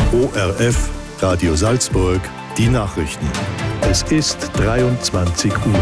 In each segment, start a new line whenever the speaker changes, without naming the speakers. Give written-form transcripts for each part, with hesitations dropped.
ORF, Radio Salzburg, die Nachrichten. Es ist 23 Uhr.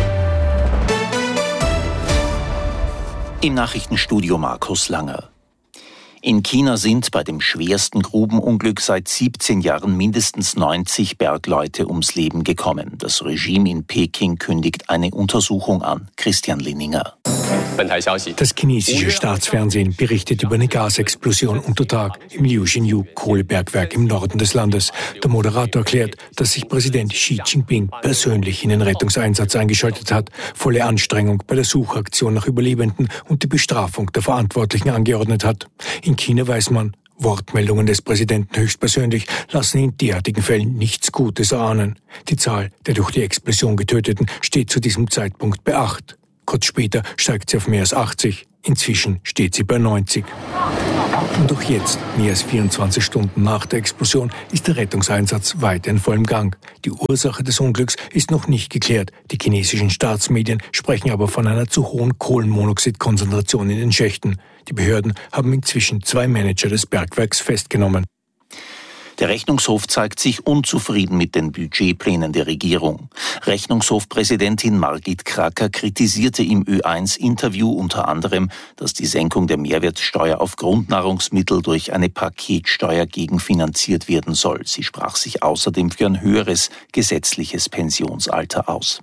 Im Nachrichtenstudio Markus Langer. In China sind bei dem schwersten Grubenunglück seit 17 Jahren mindestens 90 Bergleute ums Leben gekommen. Das Regime in Peking kündigt eine Untersuchung an. Christian Linninger.
Das chinesische Staatsfernsehen berichtet über eine Gasexplosion unter Tag im Liuxinyu-Kohlebergwerk im Norden des Landes. Der Moderator erklärt, dass sich Präsident Xi Jinping persönlich in den Rettungseinsatz eingeschaltet hat, volle Anstrengung bei der Suchaktion nach Überlebenden und die Bestrafung der Verantwortlichen angeordnet hat. In China weiß man, Wortmeldungen des Präsidenten höchstpersönlich lassen in derartigen Fällen nichts Gutes erahnen. Die Zahl der durch die Explosion Getöteten steht zu diesem Zeitpunkt bei 8. Kurz später steigt sie auf mehr als 80. Inzwischen steht sie bei 90. Und auch jetzt, mehr als 24 Stunden nach der Explosion, ist der Rettungseinsatz weiter in vollem Gang. Die Ursache des Unglücks ist noch nicht geklärt. Die chinesischen Staatsmedien sprechen aber von einer zu hohen Kohlenmonoxidkonzentration in den Schächten. Die Behörden haben inzwischen 2 Manager des Bergwerks festgenommen.
Der Rechnungshof zeigt sich unzufrieden mit den Budgetplänen der Regierung. Rechnungshofpräsidentin Margit Kracker kritisierte im Ö1-Interview unter anderem, dass die Senkung der Mehrwertsteuer auf Grundnahrungsmittel durch eine Paketsteuer gegenfinanziert werden soll. Sie sprach sich außerdem für ein höheres gesetzliches Pensionsalter aus.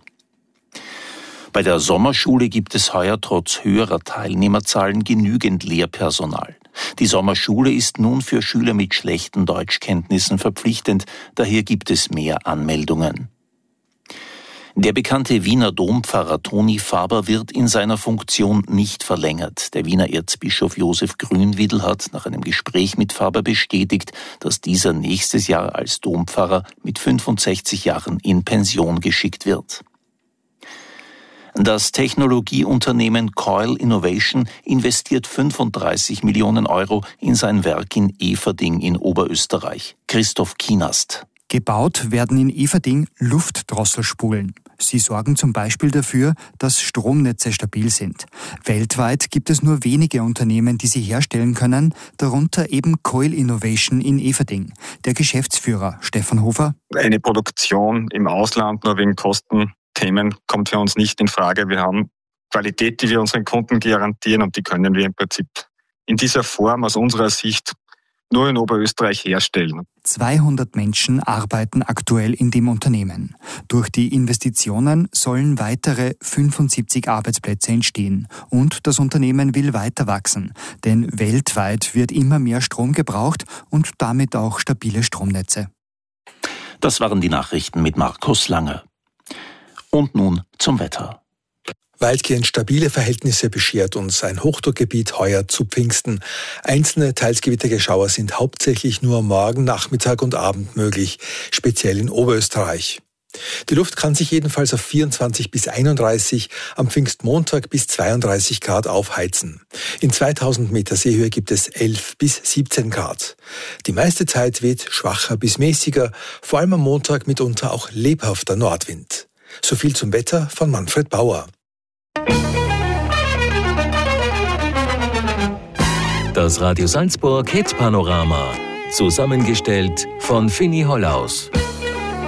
Bei der Sommerschule gibt es heuer trotz höherer Teilnehmerzahlen genügend Lehrpersonal. Die Sommerschule ist nun für Schüler mit schlechten Deutschkenntnissen verpflichtend, daher gibt es mehr Anmeldungen. Der bekannte Wiener Dompfarrer Toni Faber wird in seiner Funktion nicht verlängert. Der Wiener Erzbischof Josef Grünwidl hat nach einem Gespräch mit Faber bestätigt, dass dieser nächstes Jahr als Dompfarrer mit 65 Jahren in Pension geschickt wird. Das Technologieunternehmen Coil Innovation investiert 35 Millionen Euro in sein Werk in Eferding in Oberösterreich. Christoph Kienast.
Gebaut werden in Eferding Luftdrosselspulen. Sie sorgen zum Beispiel dafür, dass Stromnetze stabil sind. Weltweit gibt es nur wenige Unternehmen, die sie herstellen können, darunter eben Coil Innovation in Eferding. Der Geschäftsführer Stefan Hofer.
Eine Produktion im Ausland nur wegen Kostenthemen kommt für uns nicht in Frage. Wir haben Qualität, die wir unseren Kunden garantieren und die können wir im Prinzip in dieser Form aus unserer Sicht nur in Oberösterreich herstellen.
200 Menschen arbeiten aktuell in dem Unternehmen. Durch die Investitionen sollen weitere 75 Arbeitsplätze entstehen. Und das Unternehmen will weiter wachsen. Denn weltweit wird immer mehr Strom gebraucht und damit auch stabile Stromnetze.
Das waren die Nachrichten mit Markus Langer. Und nun zum Wetter.
Weitgehend stabile Verhältnisse beschert uns ein Hochdruckgebiet heuer zu Pfingsten. Einzelne teils gewittrige Schauer sind hauptsächlich nur am Morgen, Nachmittag und Abend möglich, speziell in Oberösterreich. Die Luft kann sich jedenfalls auf 24 bis 31, am Pfingstmontag bis 32 Grad aufheizen. In 2000 Meter Seehöhe gibt es 11 bis 17 Grad. Die meiste Zeit weht schwacher bis mäßiger, vor allem am Montag mitunter auch lebhafter Nordwind. So viel zum Wetter von Manfred Bauer.
Das Radio Salzburg Hit Panorama. Zusammengestellt von Finny Hollaus.